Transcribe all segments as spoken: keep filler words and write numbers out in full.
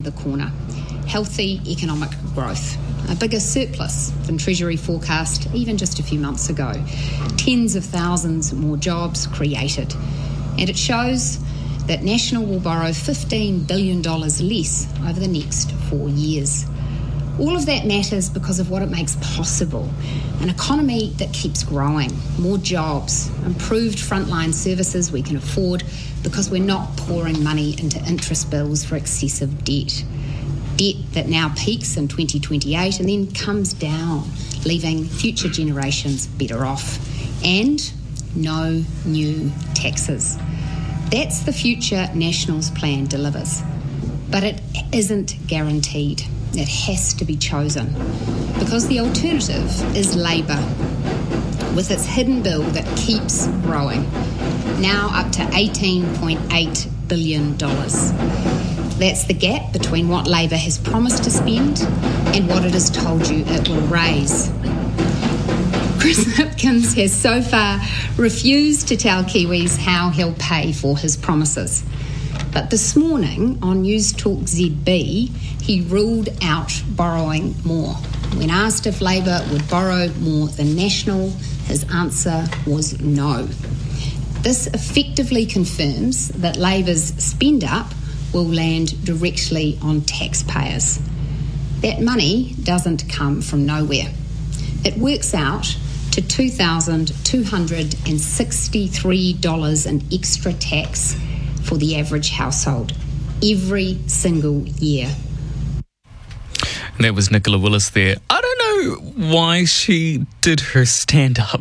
the corner. Healthy economic growth, a bigger surplus than Treasury forecast even just a few months ago. Tens of thousands more jobs created. And it shows that National will borrow fifteen billion dollars less over the next four years. All of that matters because of what it makes possible. An economy that keeps growing, more jobs, improved frontline services we can afford because we're not pouring money into interest bills for excessive debt. Debt that now peaks in twenty twenty-eight and then comes down, leaving future generations better off. And no new taxes. That's the future National's plan delivers. But it isn't guaranteed. It has to be chosen because the alternative is Labour with its hidden bill that keeps growing, now up to eighteen point eight billion dollars. That's the gap between what Labour has promised to spend and what it has told you it will raise. Chris Hipkins has so far refused to tell Kiwis how he'll pay for his promises. But this morning on News Talk Z B, he ruled out borrowing more. When asked if Labour would borrow more than National, his answer was no. This effectively confirms that Labour's spend up will land directly on taxpayers. That money doesn't come from nowhere. It works out to two thousand two hundred sixty-three dollars in extra tax for the average household every single year. And that was Nicola Willis there. I don't know why she did her stand-up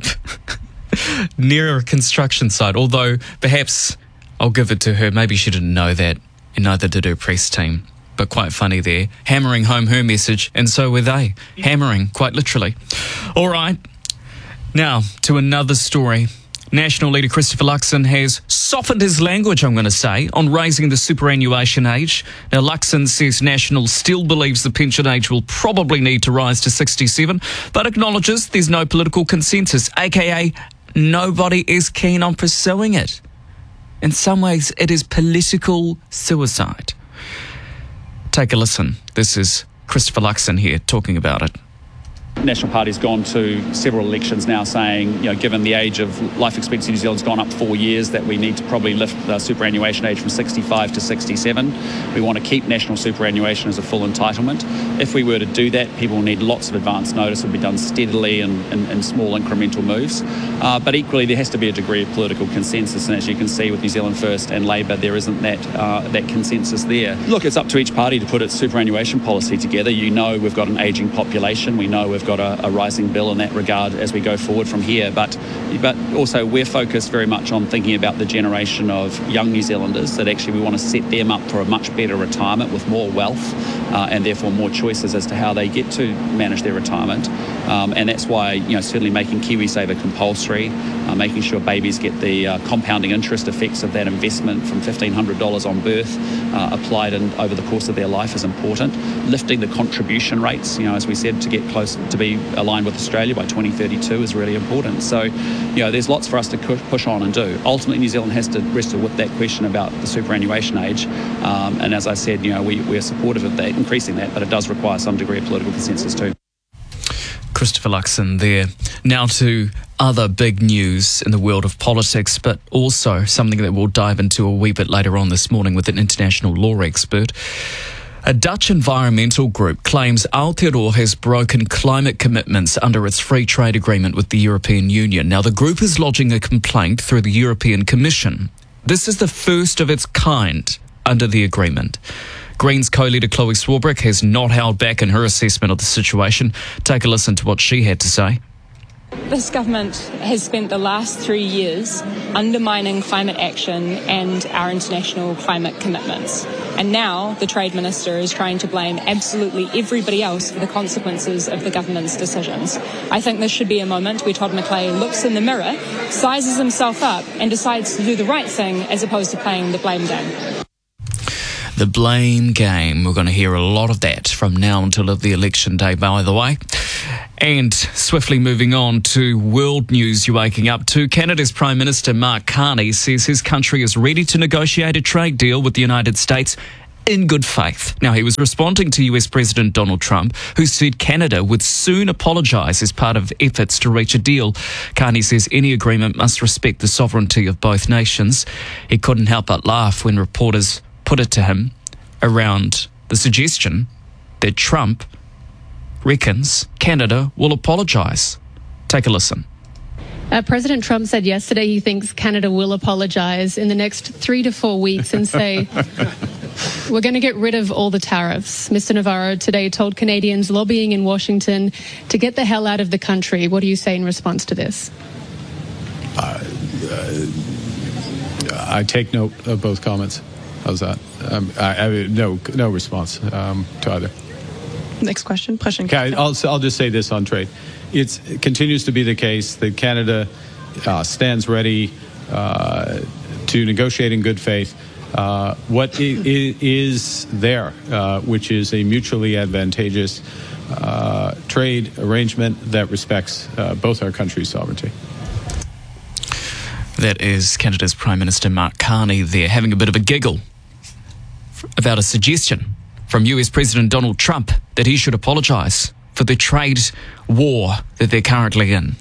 near a construction site, although perhaps I'll give it to her. Maybe she didn't know that, and neither did her press team. But quite funny there, hammering home her message, and so were they, hammering, quite literally. All right, now to another story. National leader Christopher Luxon has softened his language, I'm going to say, on raising the superannuation age. Now, Luxon says National still believes the pension age will probably need to rise to sixty-seven, but acknowledges there's no political consensus, aka nobody is keen on pursuing it. In some ways, it is political suicide. Take a listen. This is Christopher Luxon here talking about it. National Party's gone to several elections now saying, you know, given the age of life expectancy in New Zealand's gone up four years, that we need to probably lift the superannuation age from sixty-five to sixty-seven. We want to keep national superannuation as a full entitlement. If we were to do that, people will need lots of advance notice. It would be done steadily and in small incremental moves. Uh, but equally, there has to be a degree of political consensus. And as you can see with New Zealand First and Labour, there isn't that uh, that consensus there. Look, it's up to each party to put its superannuation policy together. You know we've got an ageing population. We know we've got a, a rising bill in that regard as we go forward from here. But but also we're focused very much on thinking about the generation of young New Zealanders, that actually we want to set them up for a much better retirement with more wealth uh, and therefore more choices as to how they get to manage their retirement. Um, and that's why, you know, certainly making KiwiSaver compulsory, uh, making sure babies get the uh, compounding interest effects of that investment from fifteen hundred dollars on birth uh, applied in, over the course of their life is important. Lifting the contribution rates, you know, as we said, to get close to be aligned with Australia by twenty thirty-two is really important. So, you know, there's lots for us to push on and do. Ultimately, New Zealand has to wrestle with that question about the superannuation age. Um, and as I said, you know, we, we're supportive of that, increasing that, but it does require some degree of political consensus too. Christopher Luxon there. Now to other big news in the world of politics, but also something that we'll dive into a wee bit later on this morning with an international law expert. A Dutch environmental group claims Aotearoa has broken climate commitments under its free trade agreement with the European Union. Now, the group is lodging a complaint through the European Commission. This is the first of its kind under the agreement. Greens co-leader Chloe Swarbrick has not held back in her assessment of the situation. Take a listen to what she had to say. This government has spent the last three years undermining climate action and our international climate commitments. And now the Trade Minister is trying to blame absolutely everybody else for the consequences of the government's decisions. I think this should be a moment where Todd McClay looks in the mirror, sizes himself up and decides to do the right thing as opposed to playing the blame game. The blame game. We're going to hear a lot of that from now until the election day, by the way. And swiftly moving on to world news you're waking up to, Canada's Prime Minister Mark Carney says his country is ready to negotiate a trade deal with the United States in good faith. Now, he was responding to U S President Donald Trump, who said Canada would soon apologise as part of efforts to reach a deal. Carney says any agreement must respect the sovereignty of both nations. He couldn't help but laugh when reporters put it to him around the suggestion that Trump reckons Canada will apologise. Take a listen. Uh, President Trump said yesterday he thinks Canada will apologise in the next three to four weeks and say, we're going to get rid of all the tariffs. Mister Navarro today told Canadians lobbying in Washington to get the hell out of the country. What do you say in response to this? Uh, uh, I take note of both comments. How's that? Um, I, I, no, no response um, to either. Next question. Okay, I'll, I'll just say this on trade. It's, it continues to be the case that Canada uh, stands ready uh, to negotiate in good faith uh, what I- I- is there, uh, which is a mutually advantageous uh, trade arrangement that respects uh, both our countries' sovereignty. That is Canada's Prime Minister Mark Carney there, having a bit of a giggle about a suggestion from U S President Donald Trump that he should apologise for the trade war that they're currently in.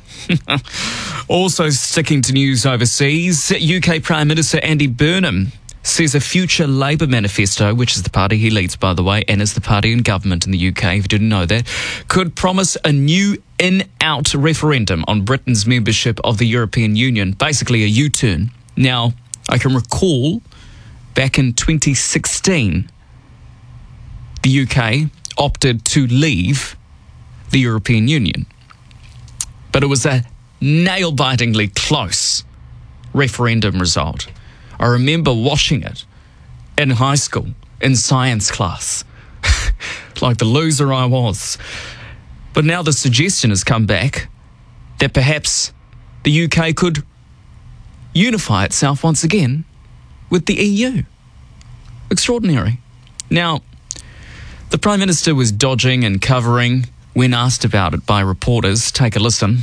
Also sticking to news overseas, U K Prime Minister Andy Burnham says a future Labour manifesto, which is the party he leads, by the way, and is the party in government in the U K, if you didn't know that, could promise a new in-out referendum on Britain's membership of the European Union, basically a U-turn. Now, I can recall back in twenty sixteen, the U K opted to leave the European Union. But it was a nail-bitingly close referendum result. I remember watching it in high school, in science class, like the loser I was. But now the suggestion has come back that perhaps the U K could unify itself once again with the E U. Extraordinary. Now, the Prime Minister was dodging and covering when asked about it by reporters. Take a listen.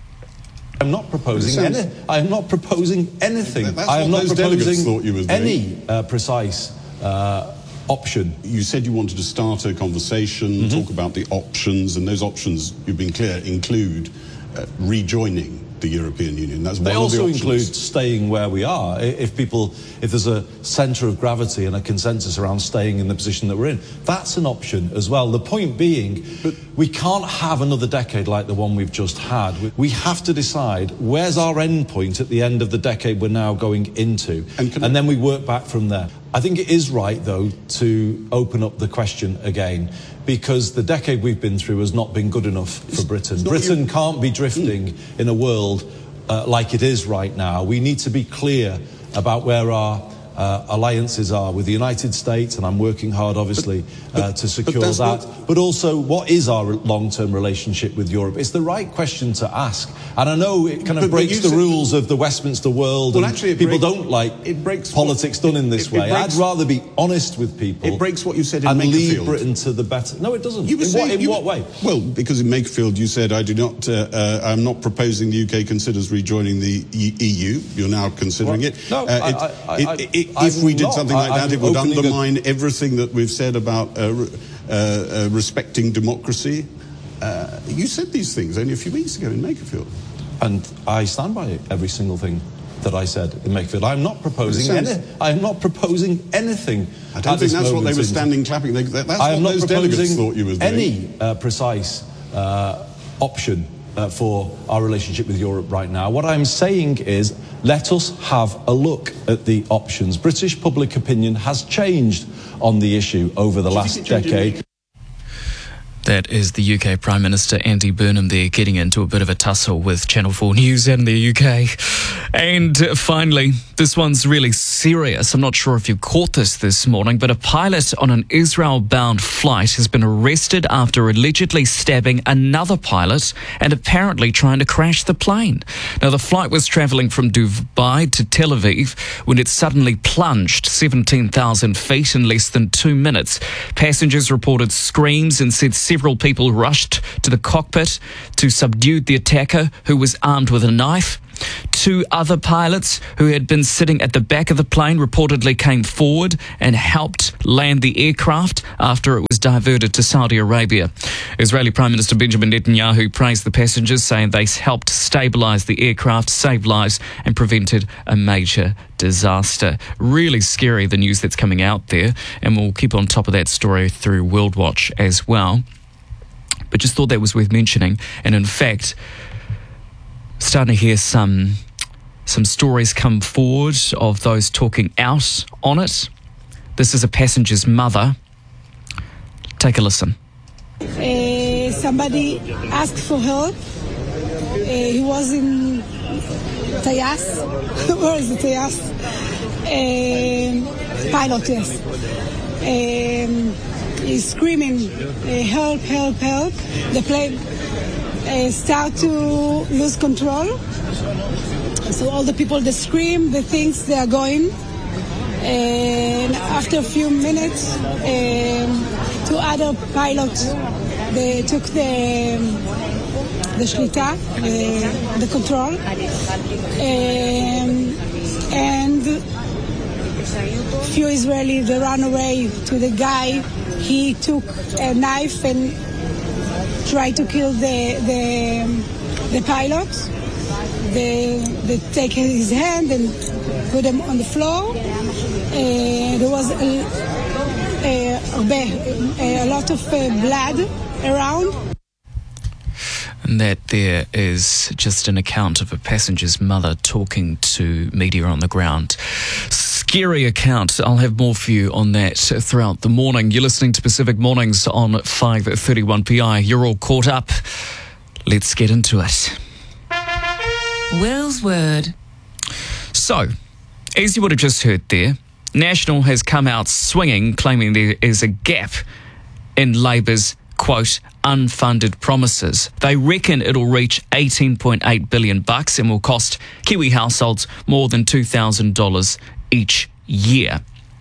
I'm not proposing any, I'm not proposing anything. That's I am what not those delegates thought you proposing was doing. any uh, precise uh, option. You said you wanted to start a conversation, mm-hmm. talk about the options, and those options, you've been clear, include uh, rejoining the European Union. That's They one also of the options. include staying where we are. If people, if there's a centre of gravity and a consensus around staying in the position that we're in, that's an option as well. The point being, but we can't have another decade like the one we've just had. We have to decide where's our end point at the end of the decade we're now going into, and, and then we work back from there. I think it is right, though, to open up the question again, because the decade we've been through has not been good enough for Britain. Britain you... can't be drifting mm. in a world uh, like it is right now. We need to be clear about where our uh, alliances are with the United States, and I'm working hard, obviously, but, but, uh, to secure that. Not... But also, what is our long-term relationship with Europe? It's the right question to ask. And I know it kind of but, breaks but the rules of the Westminster world, well, and actually people breaks, don't like it breaks politics what, done in this it, it way. Breaks, I'd rather be honest with people. It breaks what you said in and Makerfield. lead Britain to the better. No, it doesn't. You were in saying, what, in you, what way? Well, because in Makerfield you said, I do not, uh, uh, I'm not proposing the U K considers rejoining the E U. You're now considering well, it. No, uh, I, it, I, I, it, it I, if we did not. something like I, that, it would undermine a... everything that we've said about uh, uh, uh, respecting democracy. Uh, you said these things only a few weeks ago in Makerfield. And I stand by it, every single thing that I said in Makerfield. I'm not proposing sounds, any, I'm not proposing anything. I don't think that's what they were standing clapping. They, that's I am what not those delegates thought you was doing. Any uh, precise uh, option uh, for our relationship with Europe right now. What I'm saying is, let us have a look at the options. British public opinion has changed on the issue over the last decade. That is the U K Prime Minister Andy Burnham there, getting into a bit of a tussle with Channel four News and the U K. And finally, this one's really serious. I'm not sure if you caught this this morning, but a pilot on an Israel-bound flight has been arrested after allegedly stabbing another pilot and apparently trying to crash the plane. Now, the flight was travelling from Dubai to Tel Aviv when it suddenly plunged seventeen thousand feet in less than two minutes. Passengers reported screams and said several people rushed to the cockpit to subdue the attacker, who was armed with a knife. Two other pilots who had been sitting at the back of the plane reportedly came forward and helped land the aircraft after it was diverted to Saudi Arabia. Israeli Prime Minister Benjamin Netanyahu praised the passengers, saying they helped stabilise the aircraft, saved lives and prevented a major disaster. Really scary, the news that's coming out there, and we'll keep on top of that story through World Watch as well. But just thought that was worth mentioning. And in fact, starting to hear some some stories come forward of those talking out on it. This is a passenger's mother. Take a listen. Uh, somebody asked for help. Uh, he was in Tayas. Where is the Tayas? Uh, pilot, yes. Um, he's screaming, uh, help, help, help. The plane uh, start to lose control. So all the people, they scream, they think they are going. And after a few minutes, um, two other pilots, they took the the shlita, the, the control, um, and few Israelis, they ran away to the guy. He took a knife and tried to kill the the, the pilot. They, they take his hand and put him on the floor. Uh, there was a, a, a lot of uh, blood around. And that there is just an account of a passenger's mother talking to media on the ground. Scary account. I'll have more for you on that throughout the morning. You're listening to Pacific Mornings on five thirty-one P I. You're all caught up. Let's get into it. Will's Word. So, as you would have just heard there, National has come out swinging, claiming there is a gap in Labour's, quote, unfunded promises. They reckon it'll reach eighteen point eight billion bucks and will cost Kiwi households more than two thousand dollars each year.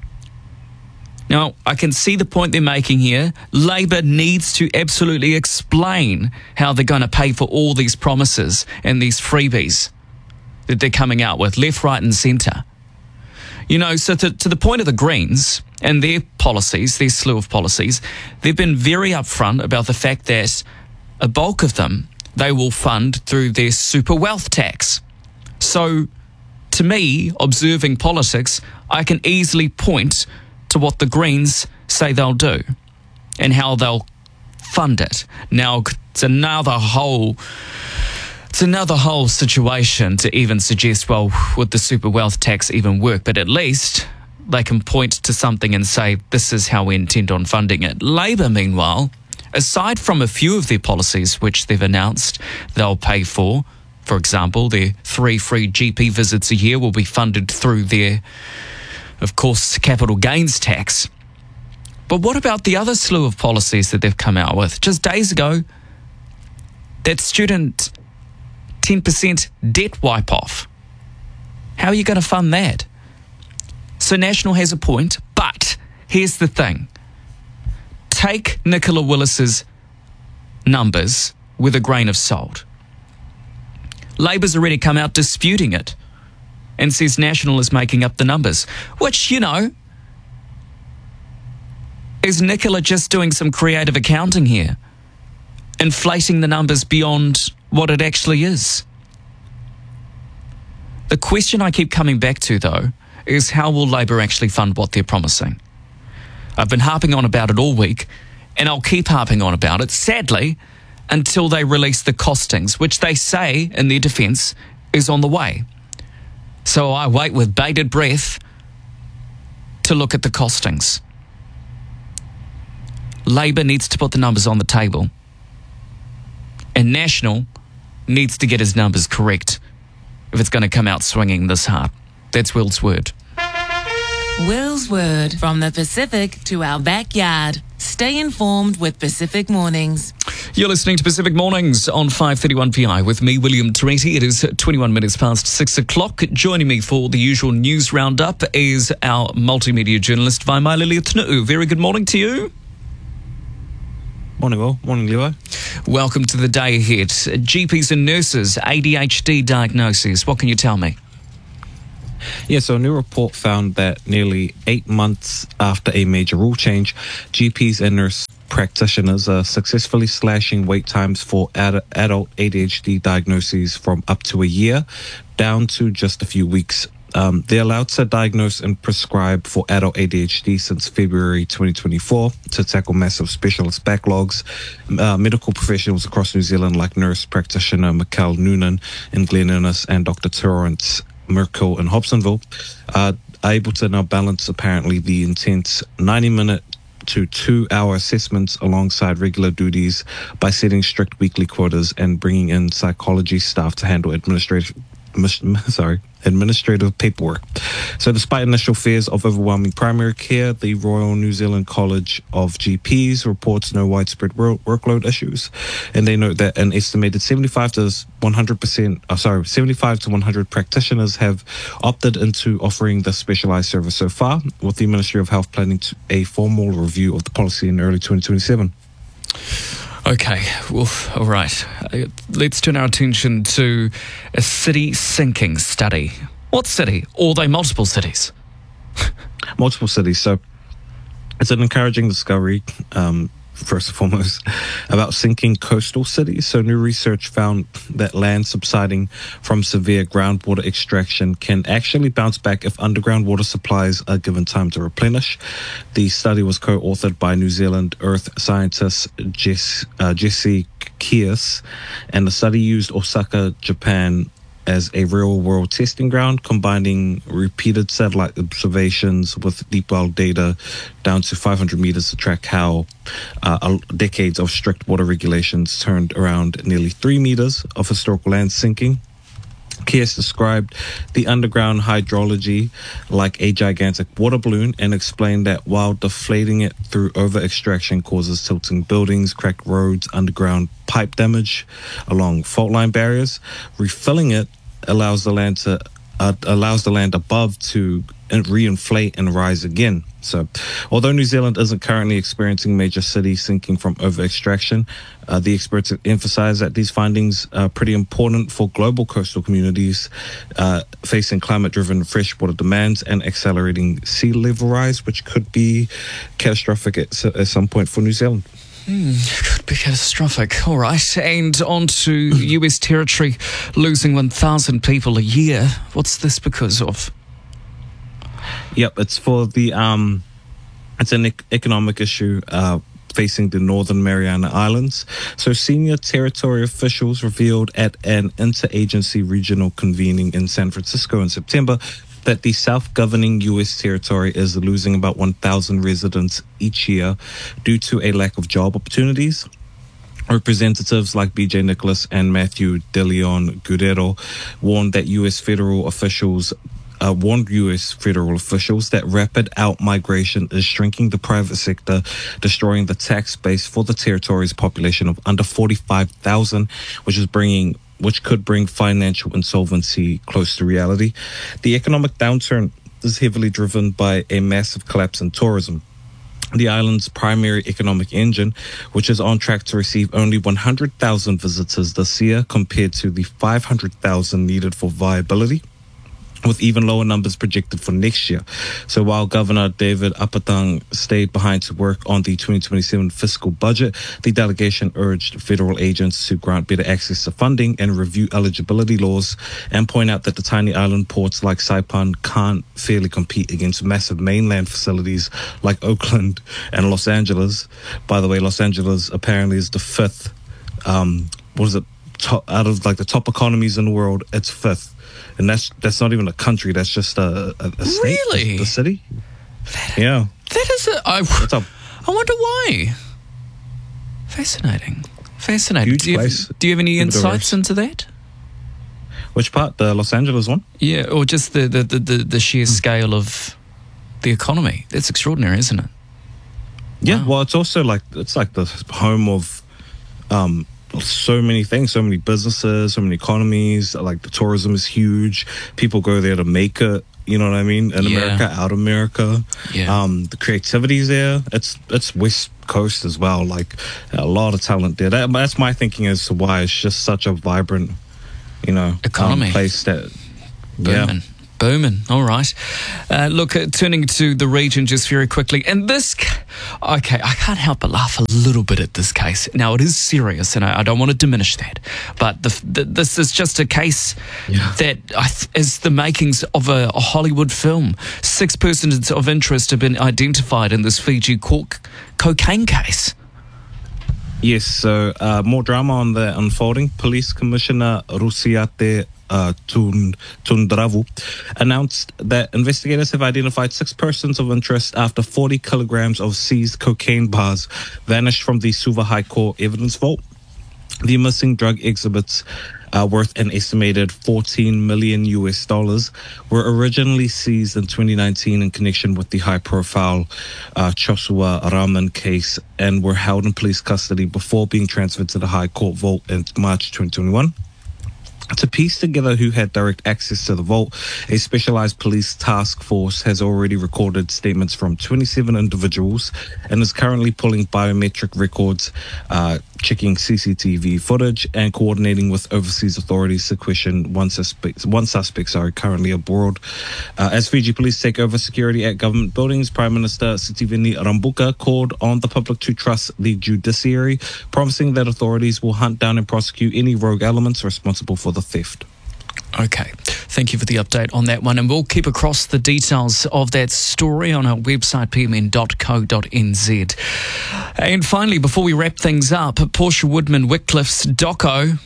Now, I can see the point they're making here. Labor needs to absolutely explain how they're going to pay for all these promises and these freebies that they're coming out with, left, right and centre. You know, so to, to the point of the Greens and their policies, their slew of policies, they've been very upfront about the fact that a bulk of them they will fund through their super wealth tax. So, to me, observing politics, I can easily point to what the Greens say they'll do and how they'll fund it. Now, it's another whole, it's another whole situation to even suggest, well, would the super wealth tax even work? But at least they can point to something and say, this is how we intend on funding it. Labor, meanwhile, aside from a few of their policies which they've announced they'll pay for, for example, their three free G P visits a year will be funded through their, of course, capital gains tax. But what about the other slew of policies that they've come out with? Just days ago, that student ten percent debt wipe-off. How are you going to fund that? So National has a point, but here's the thing. Take Nicola Willis's numbers with a grain of salt. Labor's already come out disputing it and says National is making up the numbers, which, you know, is Nicola just doing some creative accounting here, inflating the numbers beyond what it actually is? The question I keep coming back to, though, is how will Labor actually fund what they're promising? I've been harping on about it all week, and I'll keep harping on about it, sadly, until they release the costings, which they say, in their defence, is on the way. So I wait with bated breath to look at the costings. Labor needs to put the numbers on the table, and National needs to get his numbers correct if it's going to come out swinging this hard. That's Will's Word. Will's Word. From the Pacific to our backyard. Stay informed with Pacific Mornings. You're listening to Pacific Mornings on five thirty-one P I with me, William Torretti. It is twenty-one minutes past six o'clock. Joining me for the usual news roundup is our multimedia journalist, Vaimaile Leotunu'u. Very good morning to you. Morning, Will. Morning, Leo. Welcome to the day ahead. G Ps and nurses, A D H D diagnoses. What can you tell me? Yeah, so a new report found that nearly eight months after a major rule change, G Ps and nurse practitioners are successfully slashing wait times for ad- adult A D H D diagnoses from up to a year down to just a few weeks. Um, they're allowed to diagnose and prescribe for adult A D H D since February twenty twenty-four to tackle massive specialist backlogs. Uh, medical professionals across New Zealand, like nurse practitioner Mikkel Noonan in Glen Innes and Doctor Terence Merkel in Hobsonville, uh, are able to now balance apparently the intense ninety-minute to two-hour assessments alongside regular duties by setting strict weekly quotas and bringing in psychology staff to handle administrative sorry, administrative paperwork. So despite initial fears of overwhelming primary care, the Royal New Zealand College of G Ps reports no widespread work- workload issues. And they note that an estimated seventy-five to one hundred percent, oh, sorry, seventy-five to one hundred practitioners have opted into offering the specialized service so far, with the Ministry of Health planning to a formal review of the policy in early twenty twenty-seven. Okay, well, all right. Uh, let's turn our attention to a city sinking study. What city? Or are they multiple cities? Multiple cities. So it's an encouraging discovery, um, first and foremost, about sinking coastal cities. So new research found that land subsiding from severe groundwater extraction can actually bounce back if underground water supplies are given time to replenish. The study was co-authored by New Zealand earth scientist Jess, uh, Jesse Kias, and the study used Osaka, Japan as a real-world testing ground, combining repeated satellite observations with deep well data down to five hundred meters to track how uh, decades of strict water regulations turned around nearly three meters of historical land sinking. Kies described the underground hydrology like a gigantic water balloon and explained that while deflating it through over-extraction causes tilting buildings, cracked roads, underground pipe damage along fault line barriers, refilling it allows the land to uh, allows the land above to reinflate and rise again. So, although New Zealand isn't currently experiencing major city sinking from over-extraction, uh, the experts emphasize that these findings are pretty important for global coastal communities uh, facing climate-driven freshwater demands and accelerating sea level rise, which could be catastrophic at, at some point for New Zealand. Mm, could be catastrophic. All right. And on to U S territory losing one thousand people a year. What's this because of? Yep, it's for the, um, it's an ec- economic issue uh, facing the Northern Mariana Islands. So senior territory officials revealed at an interagency regional convening in San Francisco in September that the self-governing U S territory is losing about one thousand residents each year due to a lack of job opportunities. Representatives like B J Nicholas and Matthew De Leon Guerrero warned that U S federal officials Uh, warned U S federal officials that rapid out-migration is shrinking the private sector, destroying the tax base for the territory's population of under forty-five thousand, which is bringing, which could bring financial insolvency close to reality. The economic downturn is heavily driven by a massive collapse in tourism. The island's primary economic engine, which is on track to receive only one hundred thousand visitors this year compared to the five hundred thousand needed for viability, with even lower numbers projected for next year. So while Governor David Apatang stayed behind to work on the twenty twenty-seven fiscal budget, the delegation urged federal agents to grant better access to funding and review eligibility laws and point out that the tiny island ports like Saipan can't fairly compete against massive mainland facilities like Oakland and Los Angeles. By the way, Los Angeles apparently is the fifth, um, what is it, top, out of like the top economies in the world, it's fifth. And that's that's not even a country. That's just a, a, a state. Really? The city. That, yeah. That is a. I, I wonder why. Fascinating. Fascinating. Huge do, you place. Have, do you have any insights into that? Which part? The Los Angeles one? Yeah, or just the the, the, the, the sheer scale of the economy. That's extraordinary, isn't it? Yeah. Wow. Well, it's also like it's like the home of. Um, so many things, so many businesses, so many economies. Like the tourism is huge. People go there to make it. You know what I mean? In Yeah. America, out of America. Yeah. Um, the creativity's there. It's it's West Coast as well. Like a lot of talent there. That, that's my thinking as to why it's just such a vibrant, you know, Economy. um, place that. Booming. Yeah. Booming. All right. Uh, look, uh, turning to the region just very quickly. And this, c- okay, I can't help but laugh a little bit at this case. Now, it is serious, and I, I don't want to diminish that. But the, the, this is just a case Yeah. that I th- is the makings of a, a Hollywood film. Six persons of interest have been identified in this Fiji court cocaine case. Yes, so uh, more drama on the unfolding. Police Commissioner Rusiate uh, Tun- Tundravu announced that investigators have identified six persons of interest after forty kilograms of seized cocaine bars vanished from the Suva High Court evidence vault. The missing drug exhibits, uh, worth an estimated fourteen million U S dollars, were originally seized in twenty nineteen in connection with the high-profile uh, Joshua Raman case and were held in police custody before being transferred to the High Court vault in March twenty twenty-one. To piece together who had direct access to the vault, a specialized police task force has already recorded statements from twenty-seven individuals and is currently pulling biometric records, uh, checking C C T V footage, and coordinating with overseas authorities to question one suspect, one suspect sorry, currently abroad. Uh, as Fiji police take over security at government buildings, Prime Minister Sitiveni Rabuka called on the public to trust the judiciary, promising that authorities will hunt down and prosecute any rogue elements responsible for the theft. Okay, thank you for the update on that one, and we'll keep across the details of that story on our website, p m n dot co dot n z. And finally, before we wrap things up, Portia Woodman Wycliffe's doco.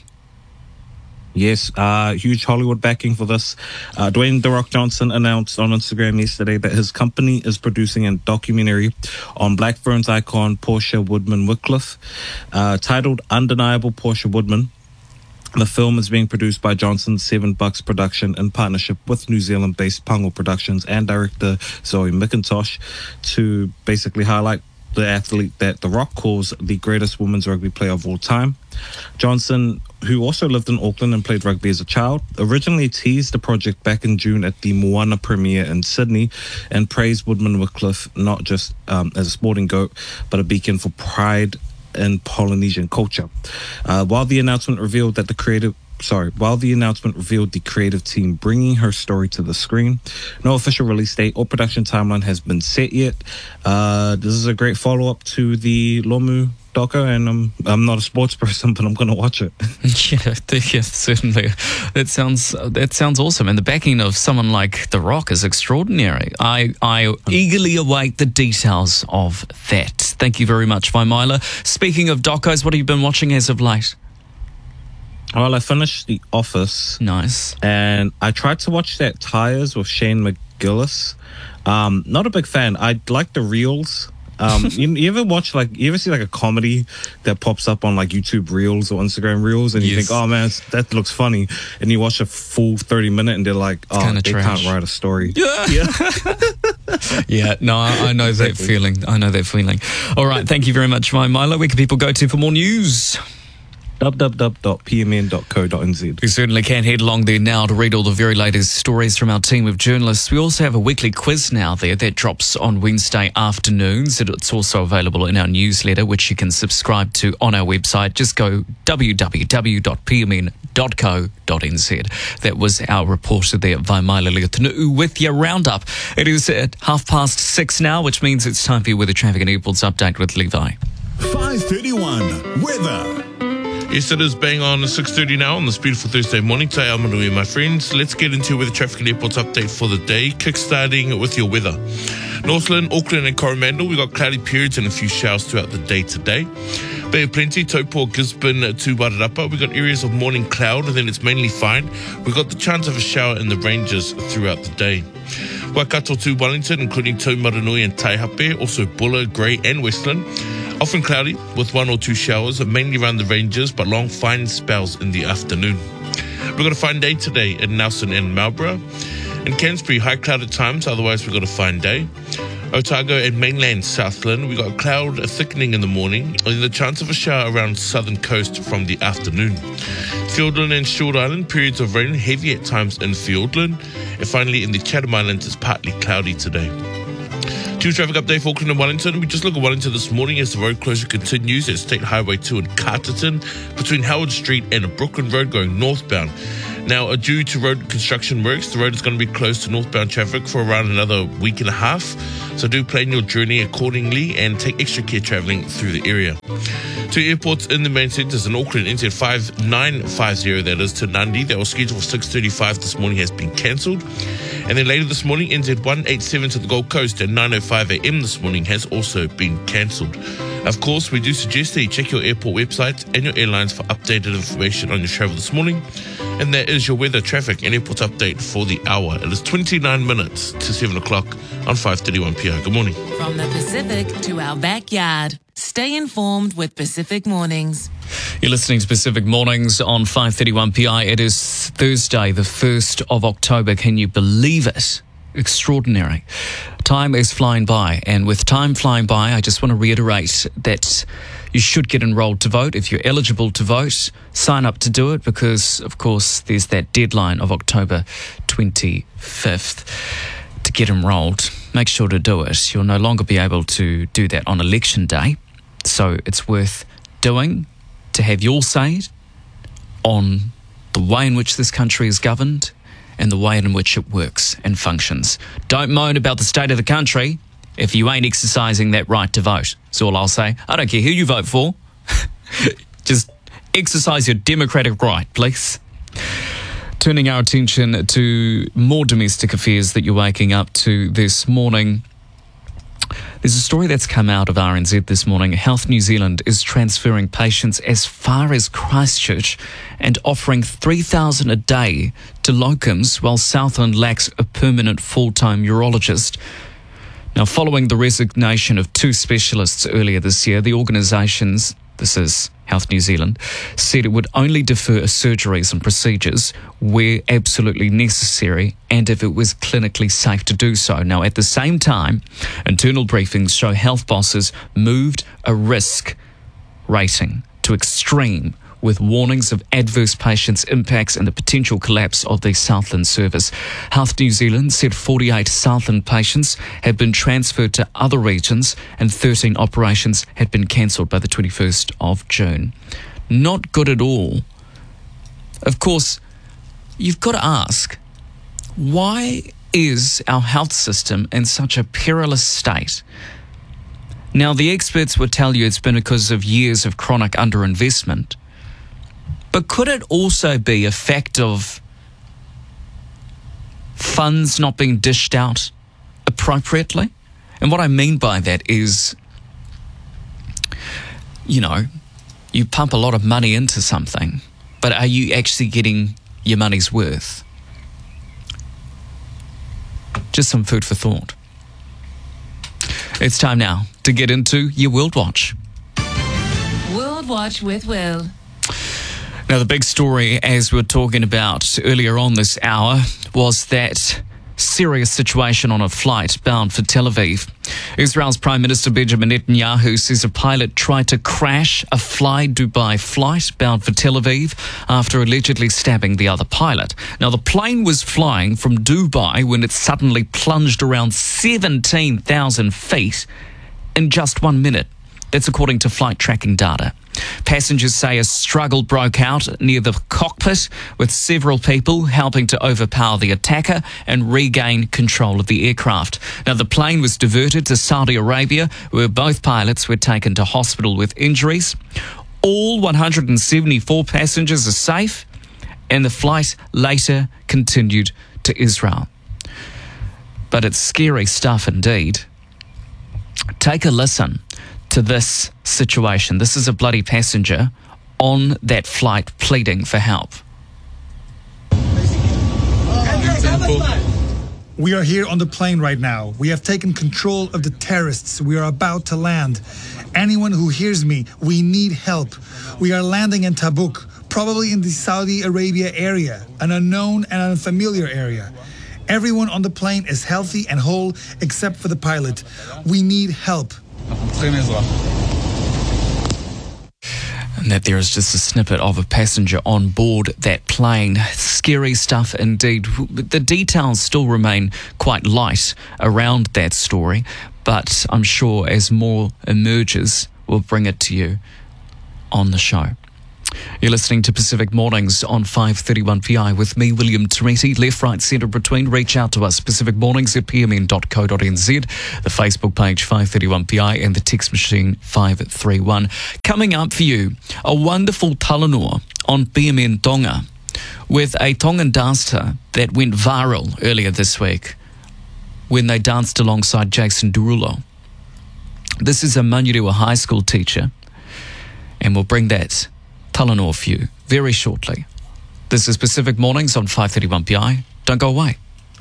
Yes, uh, huge Hollywood backing for this. Uh, Dwayne The Rock Johnson announced on Instagram yesterday that his company is producing a documentary on Black Ferns icon Portia Woodman Wycliffe, uh, titled Undeniable Portia Woodman. The film is being produced by Johnson's Seven Bucks production in partnership with New Zealand-based Pango Productions and director Zoe McIntosh to basically highlight the athlete that The Rock calls the greatest women's rugby player of all time. Johnson, who also lived in Auckland and played rugby as a child, originally teased the project back in June at the Moana premiere in Sydney and praised Woodman Wycliffe not just um, as a sporting goat, but a beacon for pride in Polynesian culture. Uh, while the announcement revealed that the creative Sorry, while the announcement revealed the creative team bringing her story to the screen, no official release date or production timeline has been set yet. Uh, this is a great follow-up to the Lomu doco, and I'm, I'm not a sports person, but I'm going to watch it. Yeah, yeah, certainly. That sounds that sounds awesome, and the backing of someone like The Rock is extraordinary. I I eagerly await the details of that. Thank you very much, Vaimila. Speaking of docos, what have you been watching as of late? Well, I finished The Office. Nice. And I tried to watch that Tires with Shane McGillis. Um, not a big fan. I like the reels. Um, you, you ever watch, like, you ever see like a comedy that pops up on like YouTube Reels or Instagram Reels, and you Yes. think, oh man, it's, that looks funny, and you watch a full thirty minute and they're like, oh, kinda they trash. can't write a story. Yeah. Yeah. Yeah, no, I, I know that feeling. I know that feeling. All right, thank you very much, Vaimila. Where can people go to for more news? w w w dot p m n dot co dot n z. You certainly can head along there now to read all the very latest stories from our team of journalists. We also have a weekly quiz now there that drops on Wednesday afternoons. It's also available in our newsletter, which you can subscribe to on our website. Just go w w w dot p m n dot co dot n z. That was our reporter there, Vaimila Leotanuu, with your roundup. It is at half past six now, which means it's time for your weather, traffic and airports update with Levi. five thirty-one weather. Yes, it is bang on six thirty now on this beautiful Thursday morning. Te ao manui, my friends. Let's get into with the traffic and airports update for the day, kick-starting with your weather. Northland, Auckland and Coromandel, we've got cloudy periods and a few showers throughout the day today. Bay of Plenty, Taupo, Gisborne to Wairarapa. We've got areas of morning cloud and then it's mainly fine. We've got the chance of a shower in the ranges throughout the day. Waikato to Wellington, including Taumarunui and Taihape, also Buller, Grey and Westland. Often cloudy with one or two showers, mainly around the ranges, but long fine spells in the afternoon. We've got a fine day today in Nelson and Marlborough. In Cansbury, high cloud at times, otherwise we've got a fine day. Otago and mainland Southland, we got cloud thickening in the morning and the chance of a shower around southern coast from the afternoon. Fiordland and Short Island, periods of rain, heavy at times in Fiordland. And finally, in the Chatham Islands, it's partly cloudy today. Two traffic update for Auckland and Wellington. We just look at Wellington this morning as the road closure continues at State Highway two in Carterton between Howard Street and Brooklyn Road going northbound. Now, due to road construction works, the road is going to be closed to northbound traffic for around another week and a half. So do plan your journey accordingly and take extra care travelling through the area. Two airports in the main centres in Auckland, N Z five nine five zero, that is, to Nandi, that was scheduled for six thirty-five this morning, has been cancelled. And then later this morning, N Z one eighty-seven to the Gold Coast at nine oh five a.m. this morning has also been cancelled. Of course, we do suggest that you check your airport website and your airlines for updated information on your travel this morning. And that is your weather, traffic and airport update for the hour. It is twenty-nine minutes to seven o'clock on five thirty-one P R. Good morning. From the Pacific to our backyard. Stay informed with Pacific Mornings. You're listening to Pacific Mornings on five thirty-one P I. It is Thursday, the first of October. Can you believe it? Extraordinary. Time is flying by, and with time flying by, I just want to reiterate that you should get enrolled to vote. If you're eligible to vote, sign up to do it because, of course, there's that deadline of October twenty-fifth to get enrolled. Make sure to do it. You'll no longer be able to do that on election day, so it's worth doing to have your say on the way in which this country is governed and the way in which it works and functions. Don't moan about the state of the country if you ain't exercising that right to vote. That's all I'll say. I don't care who you vote for. Just exercise your democratic right, please. Turning our attention to more domestic affairs that you're waking up to this morning. There's a story that's come out of R N Z this morning. Health New Zealand is transferring patients as far as Christchurch and offering three thousand dollars a day to locums while Southland lacks a permanent full-time urologist. Now, following the resignation of two specialists earlier this year, the organisations, this is Health New Zealand, said it would only defer surgeries and procedures where absolutely necessary and if it was clinically safe to do so. Now, at the same time, internal briefings show health bosses moved a risk rating to extreme with warnings of adverse patients' impacts and the potential collapse of the Southland service. Health New Zealand said forty-eight Southland patients had been transferred to other regions and thirteen operations had been cancelled by the twenty-first of June. Not good at all. Of course, you've got to ask, why is our health system in such a perilous state? Now, the experts would tell you it's been because of years of chronic underinvestment. But could it also be a fact of funds not being dished out appropriately? And what I mean by that is, you know, you pump a lot of money into something, but are you actually getting your money's worth? Just some food for thought. It's time now to get into your World Watch. World Watch with Will. Now, the big story, as we were talking about earlier on this hour, was that serious situation on a flight bound for Tel Aviv. Israel's Prime Minister Benjamin Netanyahu says a pilot tried to crash a Fly Dubai flight bound for Tel Aviv after allegedly stabbing the other pilot. Now, the plane was flying from Dubai when it suddenly plunged around seventeen thousand feet in just one minute. That's according to flight tracking data. Passengers say a struggle broke out near the cockpit, with several people helping to overpower the attacker and regain control of the aircraft. Now, the plane was diverted to Saudi Arabia, where both pilots were taken to hospital with injuries. All one hundred seventy-four passengers are safe, and the flight later continued to Israel. But it's scary stuff indeed. Take a listen to this situation. This is a bloody passenger on that flight pleading for help. We are here on the plane right now. We have taken control of the terrorists. We are about to land. Anyone who hears me, we need help. We are landing in Tabuk, probably in the Saudi Arabia area, an unknown and unfamiliar area. Everyone on the plane is healthy and whole except for the pilot. We need help. And that there is just a snippet of a passenger on board that plane. Scary stuff indeed. The details still remain quite light around that story, but I'm sure as more emerges, we'll bring it to you on the show. You're listening to Pacific Mornings on five thirty-one P I with me, William Torretti. Left, right, centre, between. Reach out to us, Pacific Mornings at p m n dot co dot n z, the Facebook page five thirty-one P I, and the text machine five three one. Coming up for you, a wonderful talanoa on P M N Tonga with a Tongan dancer that went viral earlier this week when they danced alongside Jason Derulo. This is a Manurewa High School teacher, and we'll bring that talanoa for you very shortly. This is Pacific Mornings on five thirty-one P I. Don't go away.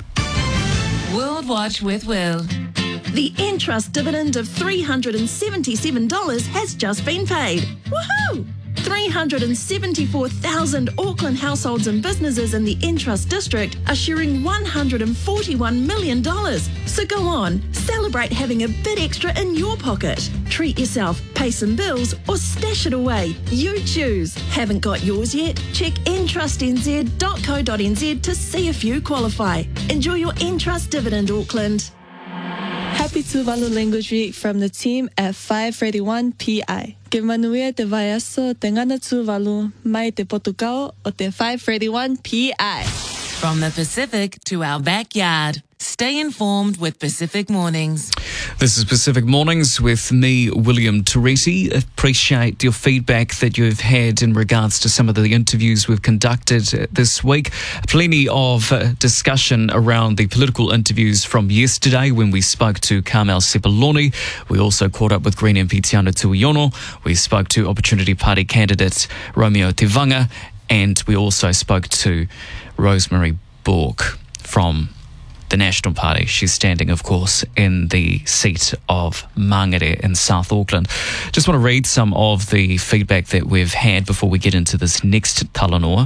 World Watch with Will. The Entrust dividend of three hundred seventy-seven dollars has just been paid. Woohoo! three hundred seventy-four thousand Auckland households and businesses in the Entrust district are sharing one hundred forty-one million dollars. So go on, celebrate having a bit extra in your pocket. Treat yourself, pay some bills, or stash it away. You choose. Haven't got yours yet? Check entrust n z dot co dot n z to see if you qualify. Enjoy your Entrust dividend, Auckland. Happy Tuvalu Language Week from the team at five thirty-one P I. Ke manuia te vaiaso te ngana Tuvalu mai te Portugal o te five thirty-one P I. From the Pacific to our backyard. Stay informed with Pacific Mornings. This is Pacific Mornings with me, William Torretti. Appreciate your feedback that you've had in regards to some of the interviews we've conducted this week. Plenty of uh, discussion around the political interviews from yesterday when we spoke to Carmel Sepuloni. We also caught up with Green M P Tiana Tuiono. We spoke to Opportunity Party candidate Romeo Tevanga. And we also spoke to Rosemary Bork from the National Party. She's standing, of course, in the seat of Mangere in South Auckland. Just want to read some of the feedback that we've had before we get into this next talanoa.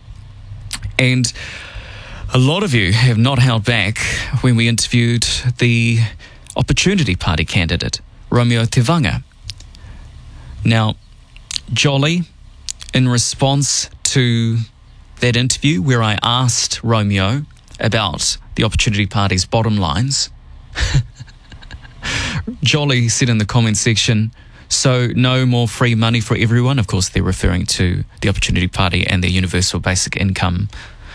And a lot of you have not held back when we interviewed the Opportunity Party candidate, Romeo Tevanga. Now, Jolly, in response to that interview where I asked Romeo about the Opportunity Party's bottom lines, Jolly said in the comment section, so no more free money for everyone. Of course, they're referring to the Opportunity Party and their universal basic income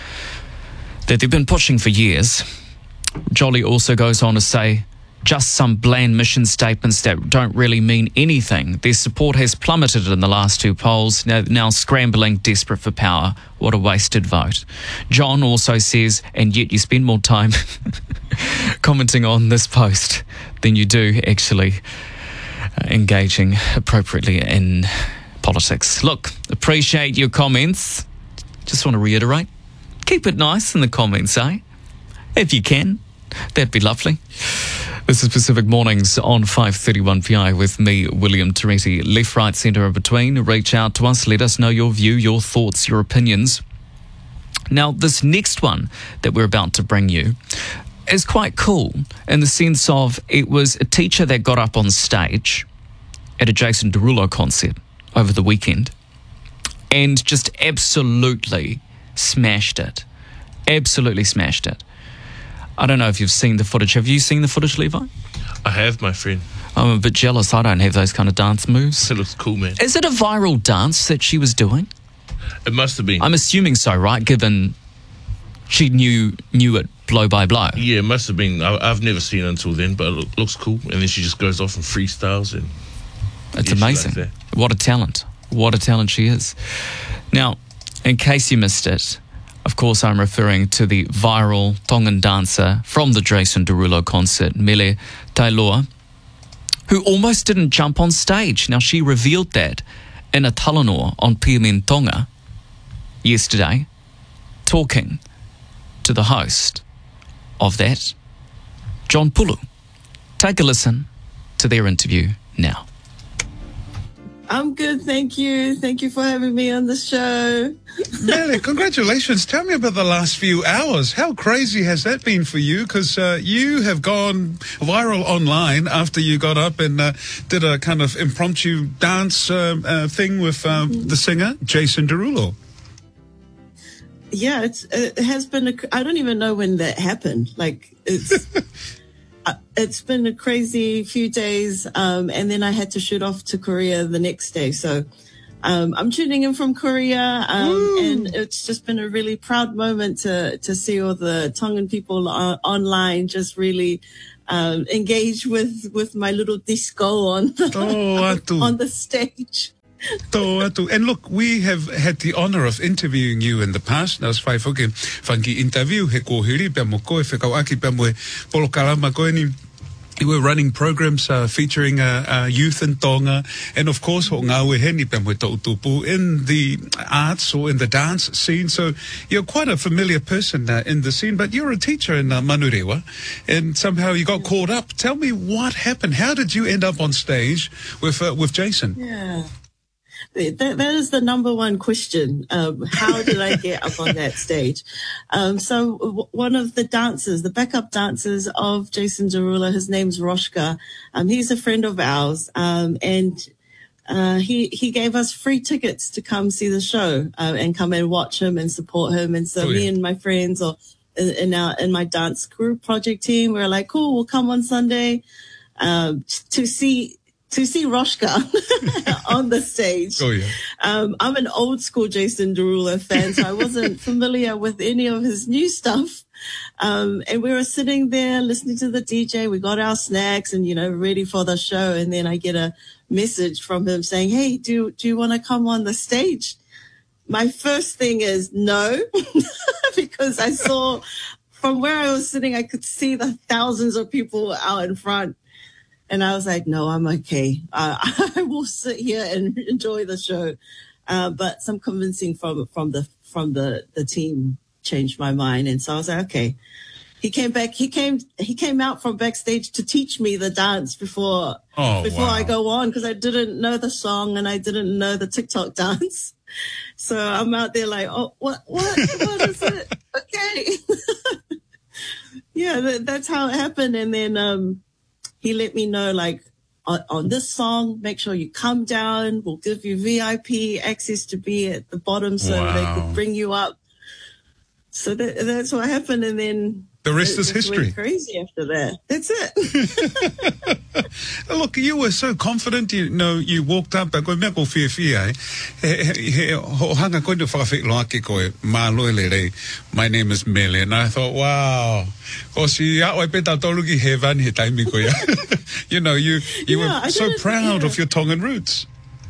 that they've been pushing for years. Jolly also goes on to say, just some bland mission statements that don't really mean anything. Their support has plummeted in the last two polls, now, now scrambling, desperate for power. What a wasted vote. John also says, and yet you spend more time commenting on this post than you do actually uh, engaging appropriately in politics. Look, appreciate your comments. Just want to reiterate, keep it nice in the comments, eh? If you can, that'd be lovely. This is Pacific Mornings on five thirty-one P I with me, William Torretti. Left, right, centre, and between. Reach out to us. Let us know your view, your thoughts, your opinions. Now, this next one that we're about to bring you is quite cool in the sense of it was a teacher that got up on stage at a Jason Derulo concert over the weekend and just absolutely smashed it. Absolutely smashed it. I don't know if you've seen the footage. Have you seen the footage, Levi? I have, my friend. I'm a bit jealous. I don't have those kind of dance moves. It looks cool, man. Is it a viral dance that she was doing? It must have been. I'm assuming so, right? Given she knew knew it blow by blow. Yeah, it must have been. I, I've never seen it until then, but it look, looks cool. And then she just goes off and freestyles. And It's yeah, amazing. Like what a talent. What a talent she is. Now, in case you missed it, of course, I'm referring to the viral Tongan dancer from the Jason Derulo concert, Mele Tailoa, who almost didn't jump on stage. Now, she revealed that in a talanoa on P M N Tonga yesterday, talking to the host of that, John Pulu. Take a listen to their interview now. I'm good, thank you. Thank you for having me on the show. Melly, congratulations. Tell me about the last few hours. How crazy has that been for you? Because uh, you have gone viral online after you got up and uh, did a kind of impromptu dance uh, uh, thing with uh, mm-hmm. the singer, Jason Derulo. Yeah, it's, it has been, a, I don't even know when that happened. Like, it's... It's been a crazy few days, um, and then I had to shoot off to Korea the next day. So um, I'm tuning in from Korea, um, and it's just been a really proud moment to to see all the Tongan people uh, online just really um, engage with, with my little disco on the, oh, on the stage. And look, we have had the honor of interviewing you in the past. Nas fai foke whanki interview he kohiri pe mo koe whekau aki pe mo e polo kalama koe ni. You were running programs uh, featuring uh, uh, youth in Tonga, and of course, ho ngā weheni pe mo e tau tupu in the arts or in the dance scene. So you're quite a familiar person uh, in the scene, but you're a teacher in uh, Manurewa, and somehow you got caught up. Tell me what happened. How did you end up on stage with uh, with Jason? Yeah. That, that is the number one question. Um, how did I get up on that stage? Um, so w- one of the dancers, the backup dancers of Jason Derulo, his name's Roshka. Um, he's a friend of ours. Um, and, uh, he, he gave us free tickets to come see the show, uh, and come and watch him and support him. And so oh, yeah. me and my friends or in, in our, in my dance group project team, we were like, cool, we'll come on Sunday, um, to see, to see Roshka on the stage. Oh, yeah. Um, I'm an old school Jason Derulo fan, so I wasn't familiar with any of his new stuff. Um, and we were sitting there listening to the D J. We got our snacks and, you know, ready for the show. And then I get a message from him saying, hey, do, do you want to come on the stage? My first thing is no, because I saw from where I was sitting, I could see the thousands of people out in front. And I was like, no, I'm okay. Uh, I will sit here and enjoy the show. Uh, but some convincing from, from the, from the, the team changed my mind. And so I was like, okay. He came back, he came, he came out from backstage to teach me the dance before, oh, before wow. I go on, because I didn't know the song and I didn't know the TikTok dance. So I'm out there like, oh, what, what, what is it? Okay. Yeah, that, that's how it happened. And then, um, he let me know, like, on, on this song, make sure you come down. We'll give you V I P access to be at the bottom so wow. they could bring you up. So that, that's what happened. And then the rest it is history. Went crazy after that. That's it. Look, you were so confident. You know, you walked up. Koe mea ko fia fia, eh? Ho hanga koe no whakawheklo ake koe, mā loe le rei, my name is Mele. And I thought, wow, o si aoi peta toluki he vani he taimi koe. You know, you, you yeah, were I so proud yeah. of your Tongan roots.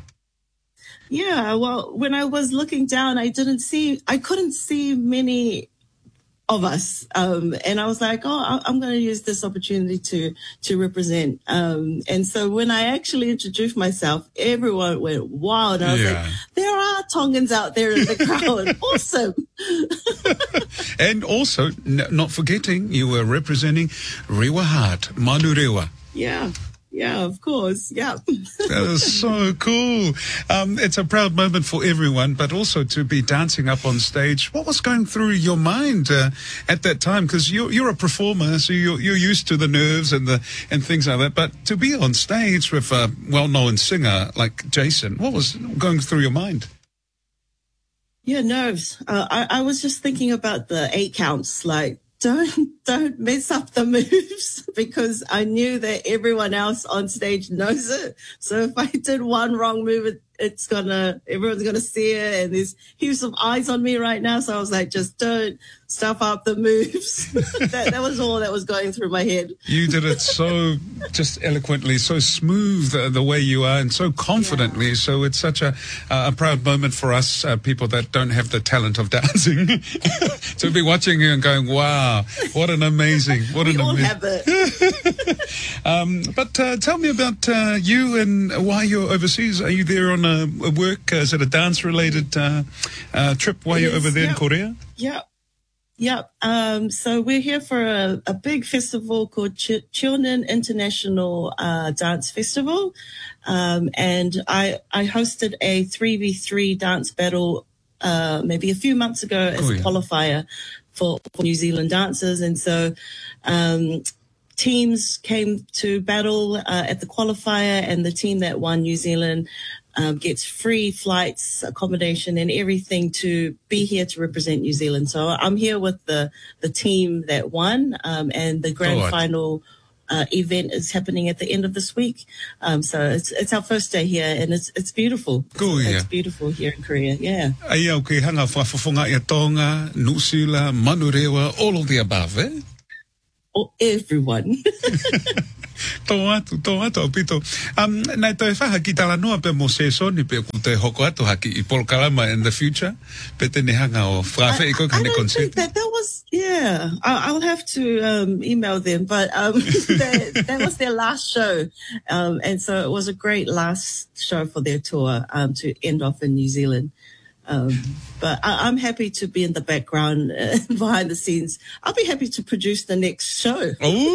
Yeah, well, when I was looking down, I didn't see, I couldn't see many of us. Um, and I was like, oh, I'm going to use this opportunity to, to represent. Um, and so when I actually introduced myself, everyone went wild. I was yeah. like, there are Tongans out there in the crowd. Awesome. And also, n- not forgetting, you were representing Rewa Heart, Manurewa. Yeah. Yeah, of course. Yeah. That is so cool. Um, it's a proud moment for everyone, but also to be dancing up on stage. What was going through your mind uh, at that time? Because you're, you're a performer, so you're, you're used to the nerves and the and things like that. But to be on stage with a well-known singer like Jason, what was going through your mind? Yeah, nerves. Uh, I, I was just thinking about the eight counts, like, don't don't mess up the moves, because I knew that everyone else on stage knows it. So if I did one wrong move, it, it's gonna everyone's gonna see it, and there's heaps of eyes on me right now. So I was like, just don't stuff up the moves. that, that was all that was going through my head. You did it so just eloquently, so smooth uh, the way you are, and so confidently. Yeah. So it's such a uh, a proud moment for us uh, people that don't have the talent of dancing to be watching you and going, wow, what an amazing, what we an all amazing. have it. um, but uh, tell me about uh, you and why you're overseas. Are you there on a, a work? Uh, is it a dance-related uh, uh, trip while It you're is, over there yeah. in Korea? Yeah. Yep. Um, so we're here for a, a big festival called Ch- Chilnan International uh, Dance Festival. Um, and I, I hosted a three v three dance battle uh, maybe a few months ago as Oh, a yeah. qualifier for, for New Zealand dancers. And so um, teams came to battle uh, at the qualifier, and the team that won, New Zealand, Um, gets free flights, accommodation, and everything to be here to represent New Zealand. So I'm here with the the team that won, um, and the grand Alright. final uh, event is happening at the end of this week. Um, so it's it's our first day here, and it's it's beautiful. Cool, it's, yeah. it's beautiful here in Korea. Yeah. Ai au ke hanga whawhawhonga i a Tonga, Nusila, Manurewa, all of the above, eh? Oh, everyone. Tō atu, tō atu, pito. Um, nai toi whaha ki tala noa pe mo se soni pe ku te hoko atu haki i Polkalama in the future. Pe te ne hanga o whawhe i ko I kane don't concert. think that that was, yeah, I, I'll have to um, email them, but um, that, that was their last show. Um, and so it was a great last show for their tour um, to end off in New Zealand. Um, but I, I'm happy to be in the background, uh, behind the scenes. I'll be happy to produce the next show.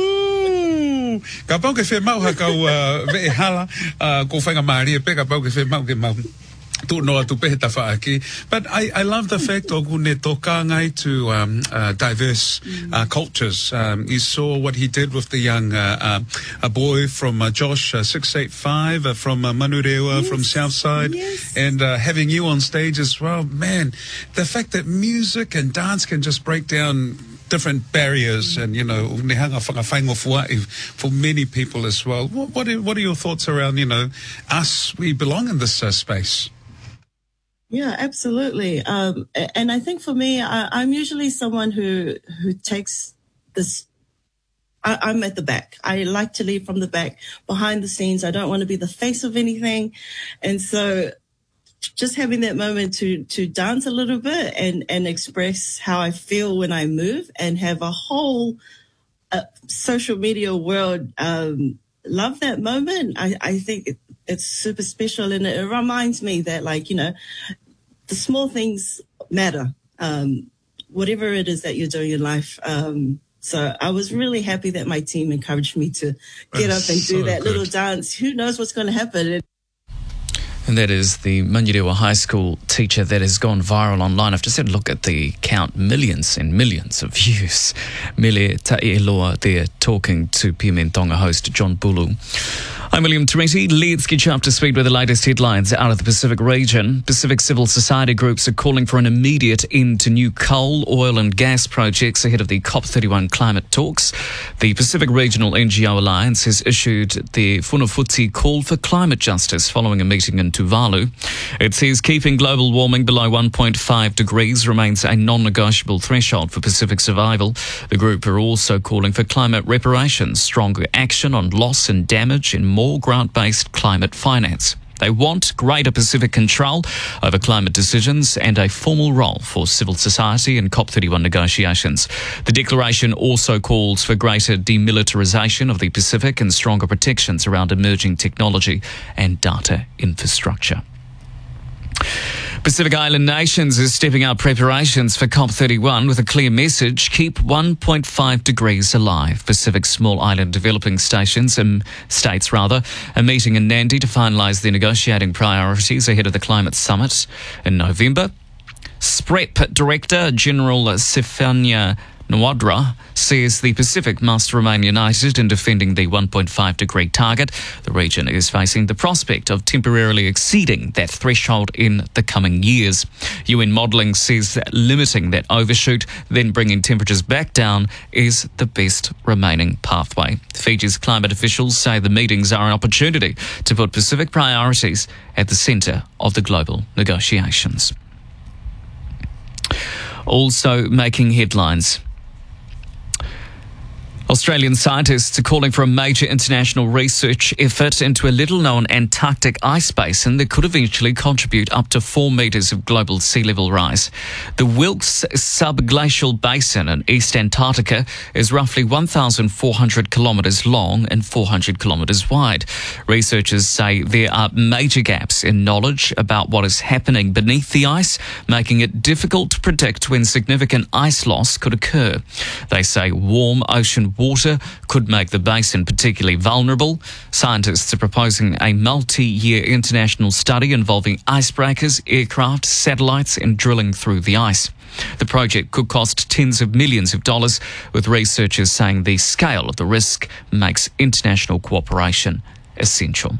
Ooh, ka pau ke whe mau haka u uh, ve e hala, uh, ko whainga maari e pe ka pau ke whe mau ke mau. Tu noa tu pehe ta whaaki. But I, I love the fact o ku ne toka ngai to um, uh, diverse uh, cultures. Um, you saw what he did with the young uh, uh, a boy from uh, Josh, uh, six eight five, uh, from uh, Manurewa, yes. from Southside, yes. and uh, having you on stage as well. Man, the fact that music and dance can just break down different barriers, and you know, nehanga whakawhaingofuai for many people as well. What, what, are, what are your thoughts around, you know, us, we belong in this uh, space? Yeah, absolutely. Um, a- and I think for me, I, I'm usually someone who who takes this. I, I'm at the back. I like to lead from the back, behind the scenes. I don't want to be the face of anything, and so just having that moment to to dance a little bit and and express how I feel when I move, and have a whole uh, social media world um, love that moment. I I think it, it's super special, and it reminds me that, like, you know, the small things matter, um, whatever it is that you're doing in life. Um, so I was really happy that my team encouraged me to get That's up and do so that good. little dance. Who knows what's going to happen? And that is the Manurewa High School teacher that has gone viral online. I've just had a look at the count, millions and millions of views. Mele Taeloa there talking to P M N Tonga host John Bulu. I'm William Toretti. Let's get you up to speed with the latest headlines out of the Pacific region. Pacific civil society groups are calling for an immediate end to new coal, oil and gas projects ahead of the COP thirty-one climate talks. The Pacific Regional N G O Alliance has issued the Funafuti call for climate justice following a meeting in Tuvalu. It says keeping global warming below one point five degrees remains a non-negotiable threshold for Pacific survival. The group are also calling for climate reparations, stronger action on loss and damage, and more grant-based climate finance. They want greater Pacific control over climate decisions and a formal role for civil society in COP thirty-one negotiations. The declaration also calls for greater demilitarisation of the Pacific and stronger protections around emerging technology and data infrastructure. Pacific Island nations is stepping up preparations for COP thirty-one with a clear message: keep one point five degrees alive. Pacific Small Island Developing Stations, um, States rather, a meeting in Nandi to finalise their negotiating priorities ahead of the climate summit in November. S P R E P Director General Sifania Nwadra says the Pacific must remain united in defending the one point five degree target. The region is facing the prospect of temporarily exceeding that threshold in the coming years. U N modelling says that limiting that overshoot, then bringing temperatures back down, is the best remaining pathway. Fiji's climate officials say the meetings are an opportunity to put Pacific priorities at the centre of the global negotiations. Also making headlines, Australian scientists are calling for a major international research effort into a little-known Antarctic ice basin that could eventually contribute up to four metres of global sea level rise. The Wilkes Subglacial Basin in East Antarctica is roughly one thousand four hundred kilometres long and four hundred kilometres wide. Researchers say there are major gaps in knowledge about what is happening beneath the ice, making it difficult to predict when significant ice loss could occur. They say warm ocean water could make the basin particularly vulnerable. Scientists are proposing a multi-year international study involving icebreakers, aircraft, satellites and drilling through the ice. The project could cost tens of millions of dollars, with researchers saying the scale of the risk makes international cooperation essential.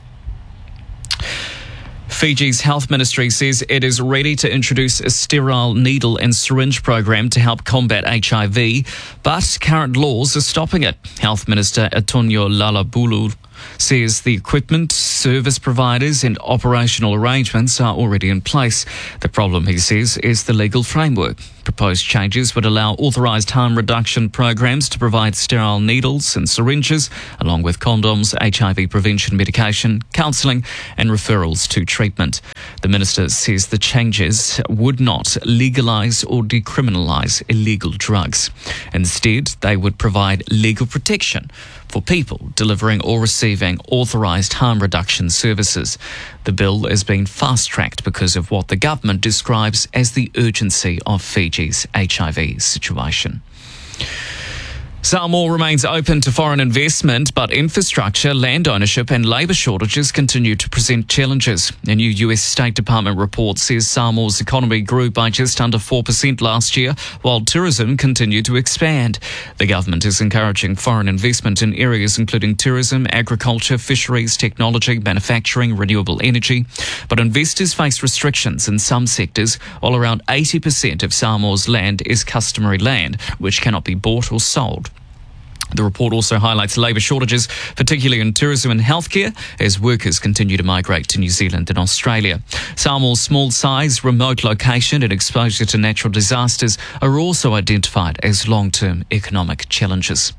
Fiji's health ministry says it is ready to introduce a sterile needle and syringe program to help combat H I V, but current laws are stopping it. Health Minister Antonio Lalabulu says the equipment, service providers and operational arrangements are already in place. The problem, he says, is the legal framework. Proposed changes would allow authorised harm reduction programs to provide sterile needles and syringes, along with condoms, H I V prevention medication, counselling and referrals to treatment. The minister says the changes would not legalise or decriminalise illegal drugs. Instead, they would provide legal protection for people delivering or receiving authorised harm reduction services. The bill is being fast-tracked because of what the government describes as the urgency of Fiji's H I V situation. Samoa remains open to foreign investment, but infrastructure, land ownership and labour shortages continue to present challenges. A new U S State Department report says Samoa's economy grew by just under four percent last year, while tourism continued to expand. The government is encouraging foreign investment in areas including tourism, agriculture, fisheries, technology, manufacturing, renewable energy. But investors face restrictions in some sectors, while around eighty percent of Samoa's land is customary land, which cannot be bought or sold. The report also highlights labour shortages, particularly in tourism and healthcare, as workers continue to migrate to New Zealand and Australia. Samoa's small size, remote location and exposure to natural disasters are also identified as long-term economic challenges.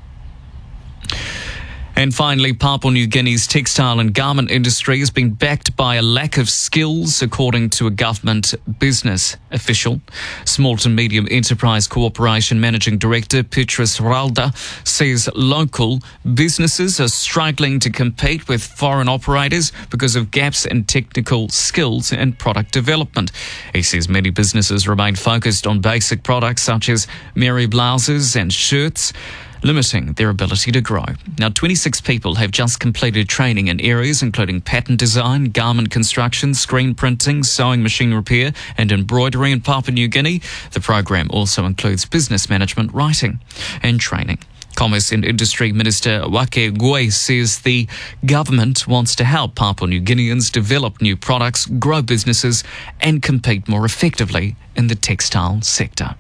And finally, Papua New Guinea's textile and garment industry has been backed by a lack of skills, according to a government business official. Small to Medium Enterprise Corporation Managing Director Petrus Ralda says local businesses are struggling to compete with foreign operators because of gaps in technical skills and product development. He says many businesses remain focused on basic products such as Mary blouses and shirts, limiting their ability to grow. Now, twenty-six people have just completed training in areas including pattern design, garment construction, screen printing, sewing machine repair and embroidery in Papua New Guinea. The program also includes business management, writing and training. Commerce and Industry Minister Wake Goy says the government wants to help Papua New Guineans develop new products, grow businesses and compete more effectively in the textile sector.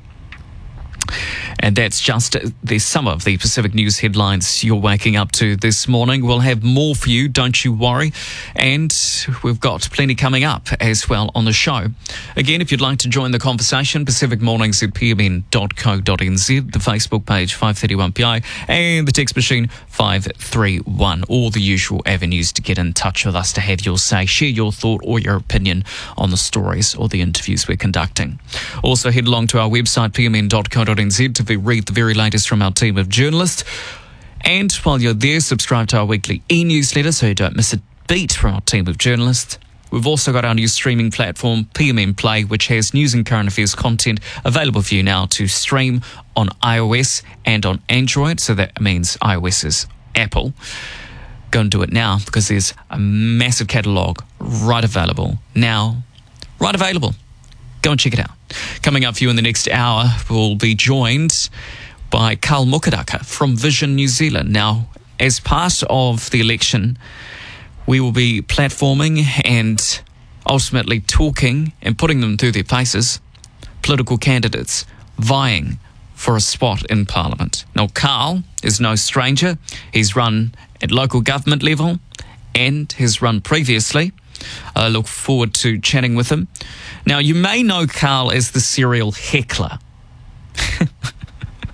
And that's just the some of the Pacific News headlines you're waking up to this morning. We'll have more for you, don't you worry. And we've got plenty coming up as well on the show. Again, if you'd like to join the conversation, Pacific Mornings at p m n dot co dot n z, the Facebook page five thirty-one P I, and the text machine five three one. All the usual avenues to get in touch with us, to have your say, share your thought or your opinion on the stories or the interviews we're conducting. Also, head along to our website, p m n dot co dot n z, to read the very latest from our team of journalists. And while you're there, subscribe to our weekly e-newsletter so you don't miss a beat from our team of journalists. We've also got our new streaming platform, P M N Play, which has news and current affairs content available for you now to stream on iOS and on Android. So that means iOS is Apple. Go and do it now, because there's a massive catalogue right available now. Right available. Go and check it out. Coming up for you in the next hour, we'll be joined by Carl Mukadaka from Vision New Zealand. Now, as part of the election, we will be platforming and ultimately talking and putting them through their paces, political candidates vying for a spot in Parliament. Now, Carl is no stranger. He's run at local government level and has run previously. I look forward to chatting with him. Now, you may know Carl as the serial heckler.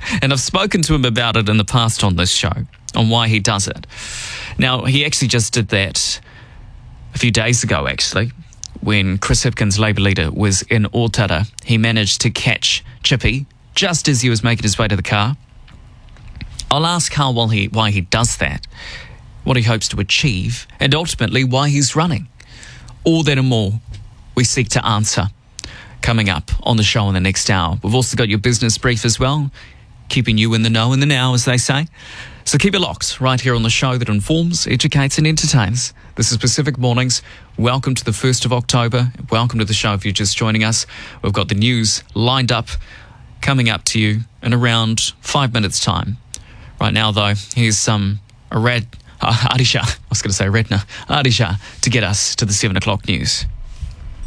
And I've spoken to him about it in the past on this show, on why he does it. Now, he actually just did that a few days ago, actually, when Chris Hipkins, Labour leader, was in Otara. He managed to catch Chippy just as he was making his way to the car. I'll ask how well he, why he does that, what he hopes to achieve, and ultimately why he's running. All that and more we seek to answer coming up on the show in the next hour. We've also got your business brief as well, keeping you in the know in the now, as they say. So keep it locked right here on the show that informs, educates and entertains. This is Pacific Mornings. Welcome to the first of October. Welcome to the show if you're just joining us. We've got the news lined up, coming up to you in around five minutes' time. Right now, though, here's some uh, Rad, uh, Arisha, I was going to say Redna, Arisha, to get us to the seven o'clock news.